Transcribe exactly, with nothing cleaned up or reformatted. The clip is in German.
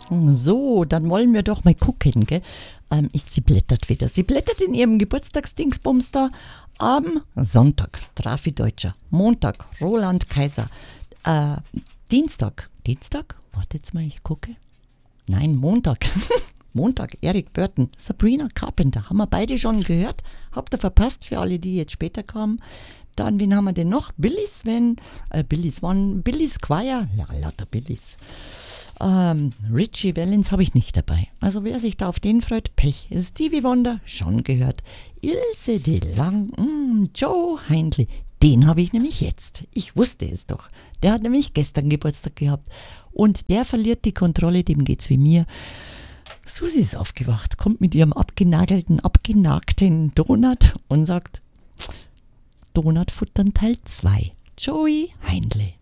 So, dann wollen wir doch mal gucken, gell? Ähm, ich, sie blättert wieder. Sie blättert in ihrem Geburtstagsdingsbums da. Am Sonntag, Trafi Deutscher. Montag, Roland Kaiser. Äh, Dienstag, Dienstag? Warte jetzt mal, ich gucke. Nein, Montag. Montag, Eric Burton, Sabrina Carpenter. Haben wir beide schon gehört? Habt ihr verpasst für alle, die jetzt später kamen? Dann, wen haben wir denn noch? Billy Sven, äh, Billy Swan, Billy Squire. Ja, lauter Billys. Ähm, Richie Valens habe ich nicht dabei. Also wer sich da auf den freut, Pech. Stevie Wonder, schon gehört. Ilse de Lang, mm, Joe Hindley, den habe ich nämlich jetzt. Ich wusste es doch. Der hat nämlich gestern Geburtstag gehabt. Und der verliert die Kontrolle, dem geht's wie mir. Susi ist aufgewacht, kommt mit ihrem abgenagelten, abgenagten Donut und sagt, Donut futtern Teil zwei. Joey Hindley.